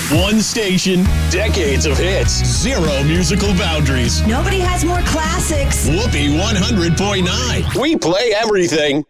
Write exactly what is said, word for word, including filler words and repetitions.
One station, decades of hits, zero musical boundaries. Nobody has more classics. Whoopee one hundred point nine. We play everything.